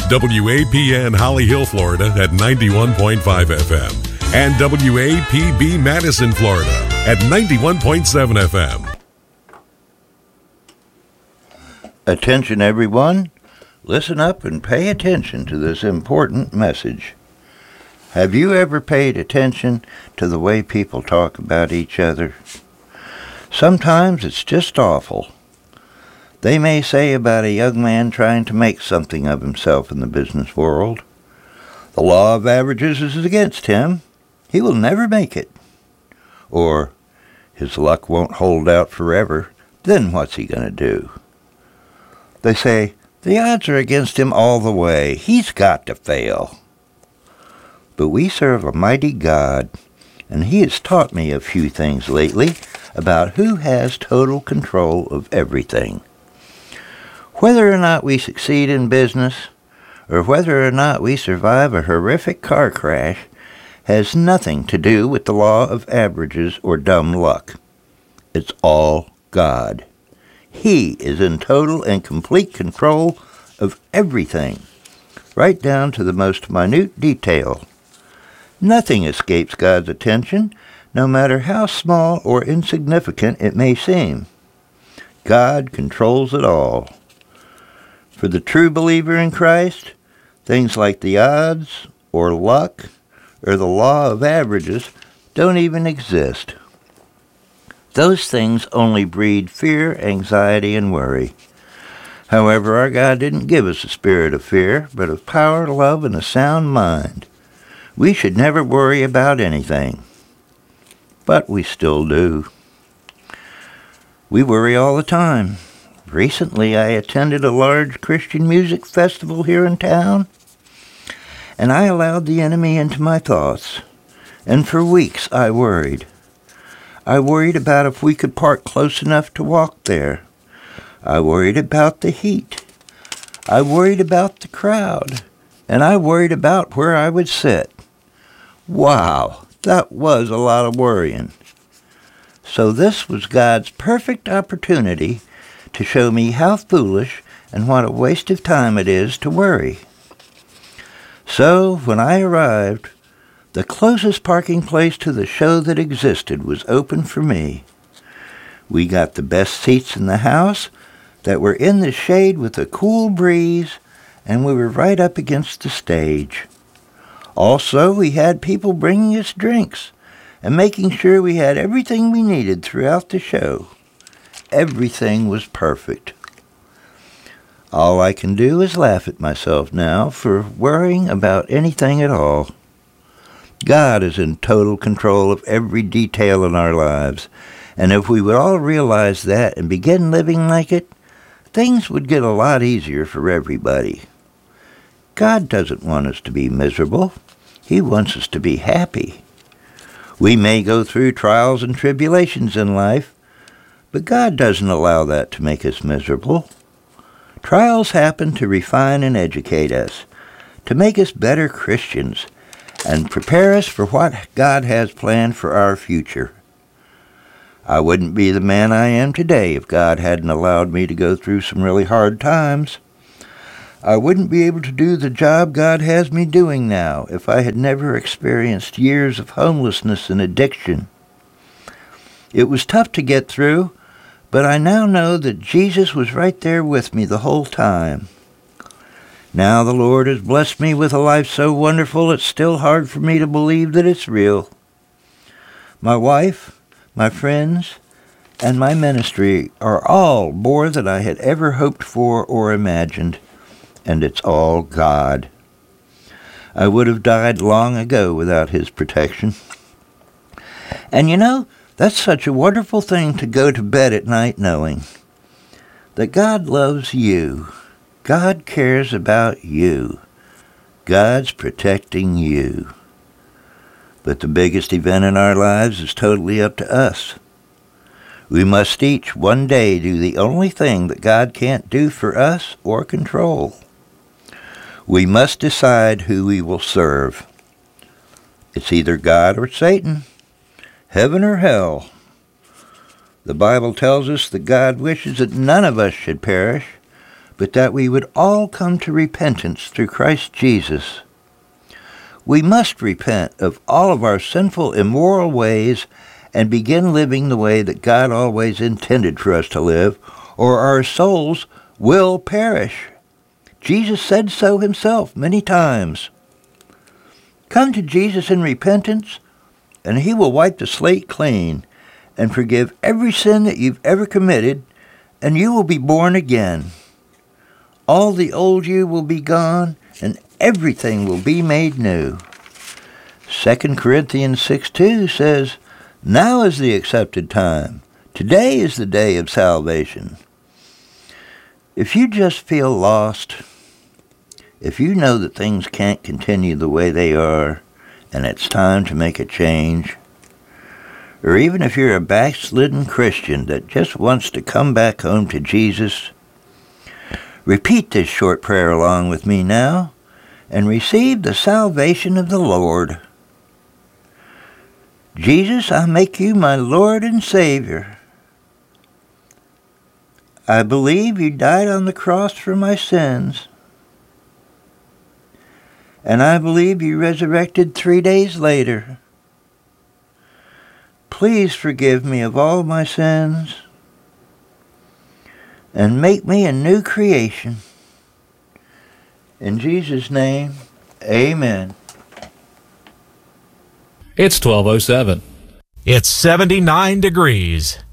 WAPN Holly Hill, Florida at 91.5 FM and WAPB Madison, Florida at 91.7 FM. Attention, everyone. Listen up and pay attention to this important message. Have you ever paid attention to the way people talk about each other? Sometimes it's just awful. They may say about a young man trying to make something of himself in the business world, "The law of averages is against him. He will never make it." Or, "His luck won't hold out forever. Then what's he going to do?" They say, "The odds are against him all the way. He's got to fail." But we serve a mighty God, and He has taught me a few things lately about who has total control of everything. Whether or not we succeed in business, or whether or not we survive a horrific car crash, has nothing to do with the law of averages or dumb luck. It's all God. He is in total and complete control of everything, right down to the most minute detail. Nothing escapes God's attention, no matter how small or insignificant it may seem. God controls it all. For the true believer in Christ, things like the odds, or luck, or the law of averages don't even exist. Those things only breed fear, anxiety, and worry. However, our God didn't give us a spirit of fear, but of power, love, and a sound mind. We should never worry about anything. But we still do. We worry all the time. Recently, I attended a large Christian music festival here in town, and I allowed the enemy into my thoughts. And for weeks, I worried. I worried about if we could park close enough to walk there. I worried about the heat. I worried about the crowd. And I worried about where I would sit. Wow, that was a lot of worrying. So this was God's perfect opportunity to show me how foolish and what a waste of time it is to worry. So when I arrived, the closest parking place to the show that existed was open for me. We got the best seats in the house that were in the shade with a cool breeze, and we were right up against the stage. Also, we had people bringing us drinks and making sure we had everything we needed throughout the show. Everything was perfect. All I can do is laugh at myself now for worrying about anything at all. God is in total control of every detail in our lives, and if we would all realize that and begin living like it, things would get a lot easier for everybody. God doesn't want us to be miserable. He wants us to be happy. We may go through trials and tribulations in life, but God doesn't allow that to make us miserable. Trials happen to refine and educate us, to make us better Christians, and prepare us for what God has planned for our future. I wouldn't be the man I am today if God hadn't allowed me to go through some really hard times. I wouldn't be able to do the job God has me doing now if I had never experienced years of homelessness and addiction. It was tough to get through, but I now know that Jesus was right there with me the whole time. Now the Lord has blessed me with a life so wonderful it's still hard for me to believe that it's real. My wife, my friends, and my ministry are all more than I had ever hoped for or imagined. And it's all God. I would have died long ago without His protection. And you know, that's such a wonderful thing to go to bed at night knowing that God loves you. God cares about you. God's protecting you. But the biggest event in our lives is totally up to us. We must each one day do the only thing that God can't do for us or control. We must decide who we will serve. It's either God or Satan, heaven or hell. The Bible tells us that God wishes that none of us should perish, but that we would all come to repentance through Christ Jesus. We must repent of all of our sinful, immoral ways and begin living the way that God always intended for us to live, or our souls will perish. Jesus said so himself many times. Come to Jesus in repentance, and he will wipe the slate clean and forgive every sin that you've ever committed, and you will be born again. All the old you will be gone, and everything will be made new. 2 Corinthians 6:2 says, "Now is the accepted time. Today is the day of salvation." If you just feel lost, if you know that things can't continue the way they are, and it's time to make a change, or even if you're a backslidden Christian that just wants to come back home to Jesus, repeat this short prayer along with me now, and receive the salvation of the Lord. Jesus, I make you my Lord and Savior. I believe you died on the cross for my sins, and I believe you resurrected 3 days later. Please forgive me of all my sins and make me a new creation. In Jesus' name, amen. It's 12:07. It's 79 degrees.